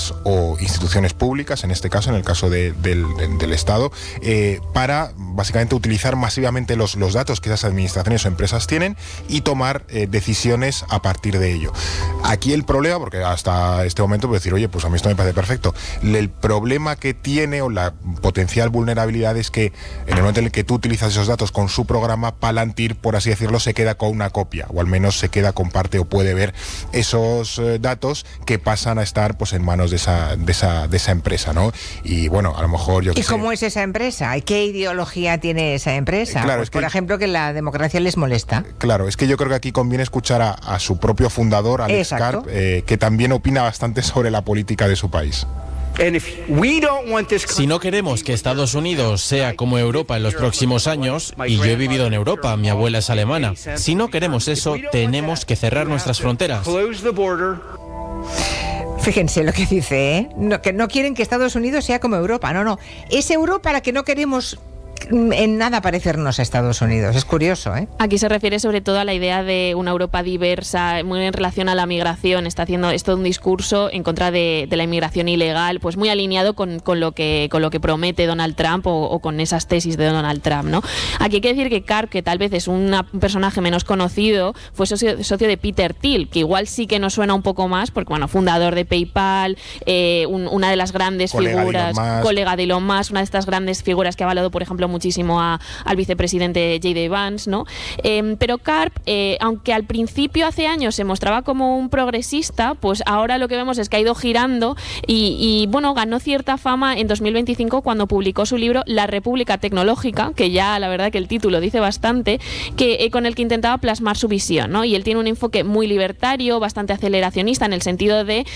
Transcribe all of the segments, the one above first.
empresas o instituciones públicas, en este caso, en el caso del Estado, para básicamente utilizar masivamente los datos que esas administraciones o empresas tienen y tomar decisiones a partir de ello. Aquí el problema, porque hasta este momento puedo decir, oye, pues a mí esto me parece perfecto. El problema que tiene o la potencial vulnerabilidad es que en el momento en el que tú utilizas esos datos con su programa, Palantir, por así decirlo, se queda con una copia, o al menos se queda con parte o puede ver esos datos que pasan a estar pues en manos de esa empresa, ¿no? Y bueno, a lo mejor yo... ¿Y cómo es esa empresa? ¿Qué ideología tiene esa empresa? Claro, pues, por ejemplo, que la democracia les molesta. Claro, es que yo creo que aquí conviene escuchar a su propio fundador, Alex Karp, que también opina bastante sobre la política de su país. Si no queremos que Estados Unidos sea como Europa en los próximos años, y yo he vivido en Europa, mi abuela es alemana, si no queremos eso, tenemos que cerrar nuestras fronteras. Fíjense lo que dice, ¿eh? Que no quieren que Estados Unidos sea como Europa. No. Es Europa la que no queremos en nada parecernos a Estados Unidos. Es curioso, ¿eh? Aquí se refiere sobre todo a la idea de una Europa diversa, muy en relación a la migración. Está haciendo esto un discurso en contra de la inmigración ilegal, pues muy alineado con lo que promete Donald Trump o con esas tesis de Donald Trump, ¿no? Aquí hay que decir que Karp, que tal vez es un personaje menos conocido, fue socio de Peter Thiel, que igual sí que nos suena un poco más, porque bueno, fundador de PayPal, una de las grandes figuras, colega de Elon Musk, una de estas grandes figuras que ha avalado, por ejemplo, muchísimo al vicepresidente J.D. Vance, ¿no? Pero Karp, aunque al principio hace años se mostraba como un progresista, pues ahora lo que vemos es que ha ido girando y bueno, ganó cierta fama en 2025 cuando publicó su libro La República Tecnológica, que ya la verdad que el título dice bastante, con el que intentaba plasmar su visión, ¿no? Y él tiene un enfoque muy libertario, bastante aceleracionista, en el sentido de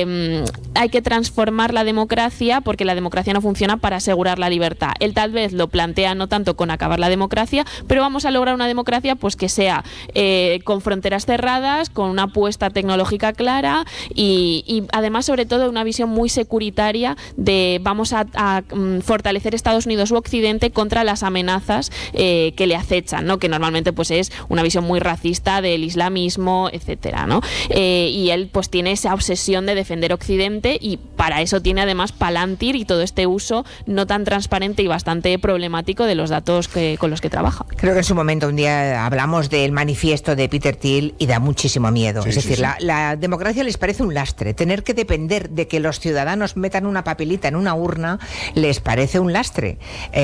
hay que transformar la democracia porque la democracia no funciona para asegurar la libertad. Él tal vez lo plantea no tanto con acabar la democracia, pero vamos a lograr una democracia pues que sea con fronteras cerradas, con una apuesta tecnológica clara y además sobre todo una visión muy securitaria de vamos a fortalecer Estados Unidos u Occidente contra las amenazas que le acechan, ¿no? Que normalmente pues es una visión muy racista del islamismo, etcétera, ¿no? Y él pues tiene esa obsesión de defender Occidente y para eso tiene además Palantir y todo este uso no tan transparente y bastante problemático de los datos con los que trabaja. Creo que en su momento un día hablamos del manifiesto de Peter Thiel y da muchísimo miedo. Sí, es decir, la democracia les parece un lastre. Tener que depender de que los ciudadanos metan una papelita en una urna les parece un lastre.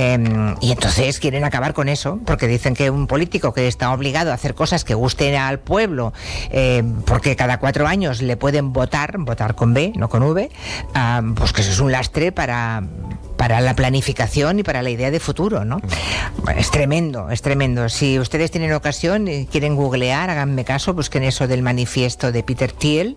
Y entonces quieren acabar con eso, porque dicen que un político que está obligado a hacer cosas que gusten al pueblo, porque cada 4 años le pueden votar con B, no con V, pues que eso es un lastre para la planificación y para la idea de futuro, ¿no? Es tremendo, es tremendo. Si ustedes tienen ocasión y quieren googlear, háganme caso, busquen eso del manifiesto de Peter Thiel,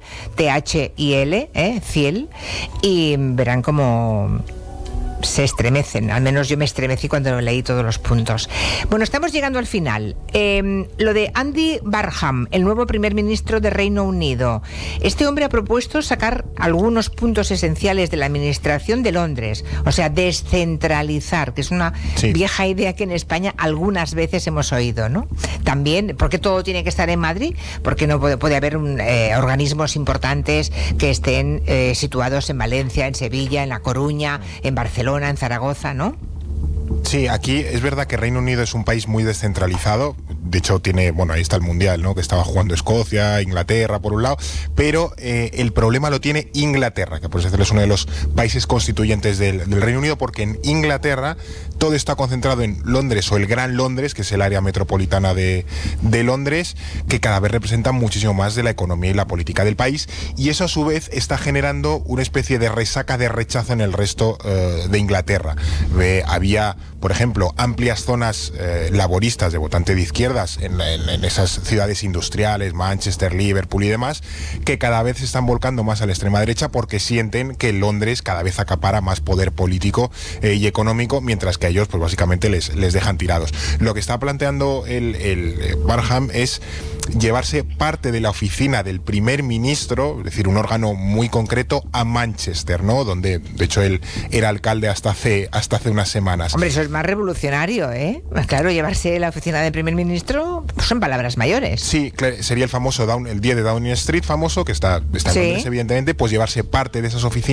Thiel, Thiel, y verán cómo se estremecen. Al menos yo me estremecí cuando leí todos los puntos. Bueno, estamos llegando al final. Lo de Andy Barham, el nuevo primer ministro de Reino Unido. Este hombre ha propuesto sacar algunos puntos esenciales de la administración de Londres, o sea, descentralizar, que es una vieja idea que en España algunas veces hemos oído, ¿no? También, ¿por qué todo tiene que estar en Madrid? Porque no puede haber organismos importantes que estén situados en Valencia, en Sevilla, en La Coruña, en Barcelona, en Zaragoza, ¿no? Sí, aquí es verdad que Reino Unido es un país muy descentralizado. De hecho, tiene, bueno, ahí está el Mundial, ¿no? Que estaba jugando Escocia, Inglaterra, por un lado. Pero el problema lo tiene Inglaterra, que por decirlo es uno de los países constituyentes del Reino Unido, porque en Inglaterra todo está concentrado en Londres o el Gran Londres, que es el área metropolitana de Londres, que cada vez representa muchísimo más de la economía y la política del país. Y eso a su vez está generando una especie de resaca de rechazo en el resto de Inglaterra. Había, por ejemplo, amplias zonas laboristas de votante de izquierdas en esas ciudades industriales, Manchester, Liverpool y demás, que cada vez se están volcando más a la extrema derecha porque sienten que Londres cada vez acapara más poder político y económico, mientras que a ellos pues básicamente les dejan tirados. Lo que está planteando el Barham es llevarse parte de la oficina del primer ministro, es decir, un órgano muy concreto, a Manchester, ¿no? Donde, de hecho, él era alcalde hasta hace unas semanas. Hombre, eso es más revolucionario, ¿eh? Claro, llevarse la oficina del primer ministro pues son palabras mayores. Sí, sería el famoso el 10 de Downing Street famoso, que está en Londres, evidentemente, pues llevarse parte de esas oficinas